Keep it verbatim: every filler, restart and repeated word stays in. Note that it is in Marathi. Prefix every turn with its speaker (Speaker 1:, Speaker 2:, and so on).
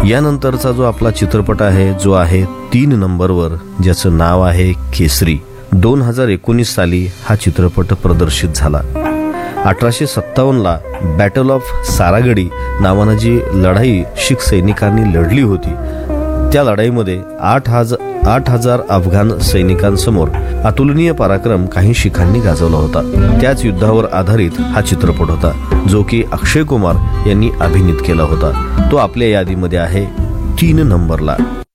Speaker 1: यानंतरचा जो आपला चित्रपट आहे जो आहे तीन नंबरवर, ज्याचं नाव आहे केसरी. दोन हजार एकोणीस साली हा चित्रपट प्रदर्शित झाला. अठराशे सत्तावन्नला बॅटल ऑफ सारागडी नावानं जी लढाई शीख सैनिकांनी लढली होती, त्या लढाईमध्ये आठ हजार आठ हजार अफगाण सैनिकांसमोर अतुलनीय पराक्रम काही शिखांनी गाजवला होता. त्याच युद्धावर आधारित हा चित्रपट होता, जो की अक्षय कुमार यांनी अभिनीत केला होता. तो आपल्या यादीमध्ये आहे तीन नंबरला.